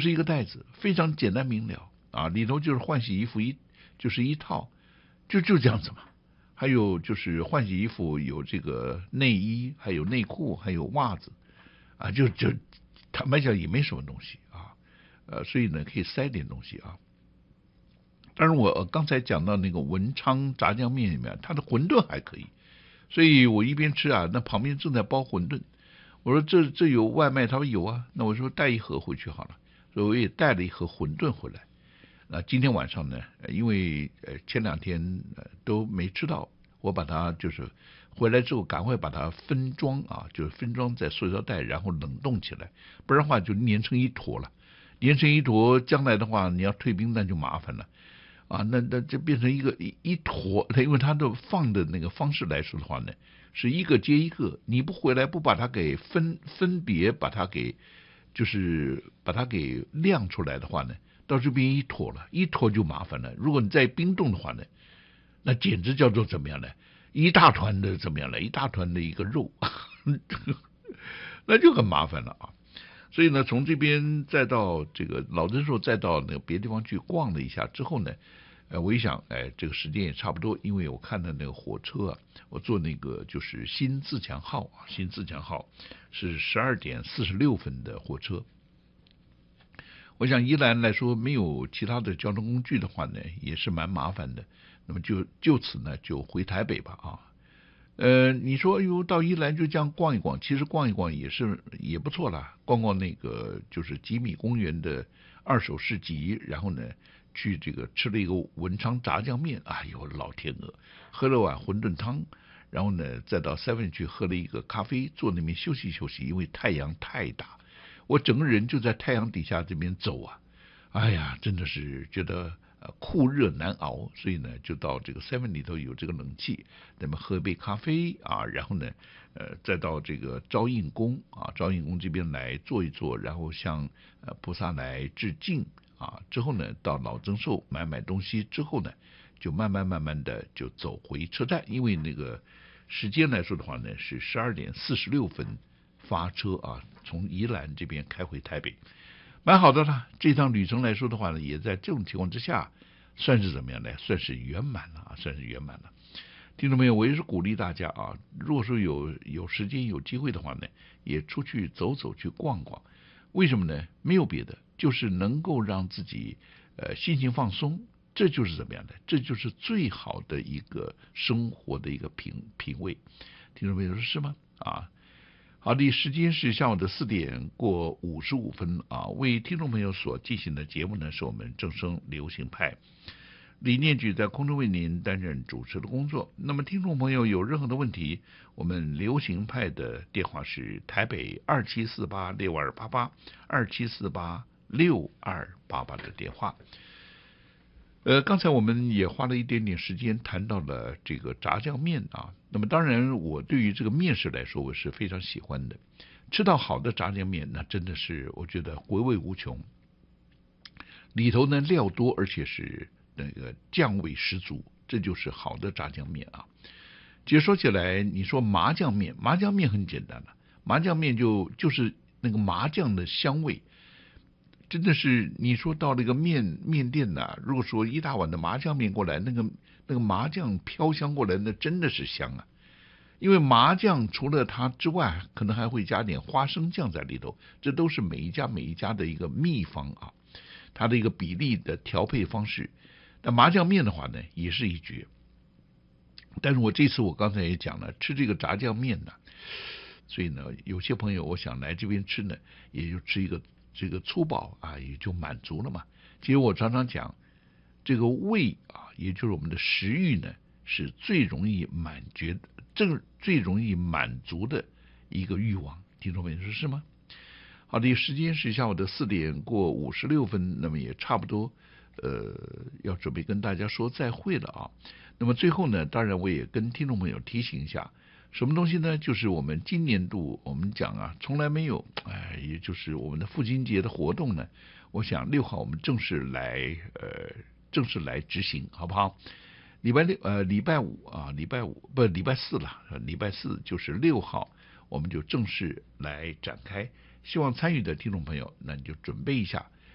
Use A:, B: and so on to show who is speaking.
A: 就是一个袋子，非常简单明了啊，里头就是换洗衣服就是一套，就这样子嘛。还有就是换洗衣服有这个内衣，还有内裤，还有袜子啊，就坦白讲也没什么东西啊，所以呢可以塞点东西啊。当然我刚才讲到那个文昌炸酱面里面，它的馄饨还可以，所以我一边吃啊，那旁边正在包馄饨。我说这有外卖，他说有啊，那我说带一盒回去好了，所以我也带了一盒馄饨回来。那今天晚上呢，因为前2天都没吃到，我把它就是回来之后赶快把它分装啊，就是分装在塑料袋，然后冷冻起来，不然的话就粘成一坨了。粘成一坨，将来的话你要退冰那就麻烦了啊。那就变成一坨，因为它的放的那个方式来说的话呢，是一个接一个，你不回来不把它给分别把它给就是把它给晾出来的话呢，到这边一坨了，一坨就麻烦了。如果你再冰冻的话呢，那简直叫做怎么样呢？一大团的怎么样呢？一大团的一个肉，那就很麻烦了啊。所以呢，从这边再到这个老曾寿，再到那个别的地方去逛了一下之后呢，我一想，这个时间也差不多，因为我看到那个火车啊，我坐那个就是新自强号啊，新自强号是12点46分的火车。我想宜兰来说没有其他的交通工具的话呢，也是蛮麻烦的。那么就此呢就回台北吧啊。你说到宜兰就这样逛一逛，其实逛一逛也不错啦。逛逛那个就是吉米公园的二手市集，然后呢去这个吃了一个文昌炸酱面，哎呦老天鹅，喝了碗馄饨汤，然后呢再到 Seven 去喝了一个咖啡，坐那边休息休息，因为太阳太大。我整个人就在太阳底下这边走啊，哎呀，真的是觉得酷热难熬，所以呢，就到这个 Seven 里头有这个冷气，那么喝一杯咖啡啊，然后呢，再到这个昭应宫啊，昭应宫这边来坐一坐，然后向菩萨来致敬啊，之后呢，到老曾寿买东西之后呢，就慢慢的就走回车站，因为那个时间来说的话呢，是12点46分。发车啊，从宜兰这边开回台北，蛮好的了。这趟旅程来说的话呢，也在这种情况之下，算是怎么样呢？算是圆满了啊，算是圆满了。听众朋友，我也是鼓励大家啊，如果说有时间有机会的话呢，也出去走走去逛逛。为什么呢？没有别的，就是能够让自己心情放松，这就是怎么样的？这就是最好的一个生活的一个品味。听众朋友说是吗？啊。好的，时间是下午的4点过55分啊。为听众朋友所进行的节目呢，是我们正声流行派李念举在空中为您担任主持的工作。那么听众朋友有任何的问题，我们流行派的电话是台北27486288，27486288的电话。刚才我们也花了一点点时间谈到了这个炸酱面啊。那么当然，我对于这个面食来说，我是非常喜欢的。吃到好的炸酱面，那真的是我觉得回味无穷。里头呢料多，而且是那个酱味十足，这就是好的炸酱面啊。其实说起来，你说麻酱面很简单了，麻酱面就是那个麻酱的香味。真的是你说到那个面店呐，如果说一大碗的麻酱面过来，那个麻酱飘香过来，那真的是香啊。因为麻酱除了它之外，可能还会加点花生酱在里头，这都是每一家的一个秘方啊，它的一个比例的调配方式。那麻酱面的话呢，也是一绝。但是我这次我刚才也讲了，吃这个炸酱面呢，所以呢，有些朋友我想来这边吃呢，也就吃一个这个粗饱啊，也就满足了嘛。其实我常常讲，这个胃啊，也就是我们的食欲呢，是最容易最容易满足的一个欲望。听众朋友说是吗？好的，时间是下午的4点过56分，那么也差不多要准备跟大家说再会了啊。那么最后呢，当然我也跟听众朋友提醒一下，什么东西呢？就是我们今年度我们讲啊，从来没有，也就是我们的父亲节的活动呢，我想6号我们正式来执行，好不好？礼拜五啊，礼拜四了，礼拜四就是6号，我们就正式来展开。希望参与的听众朋友，那你就准备一下，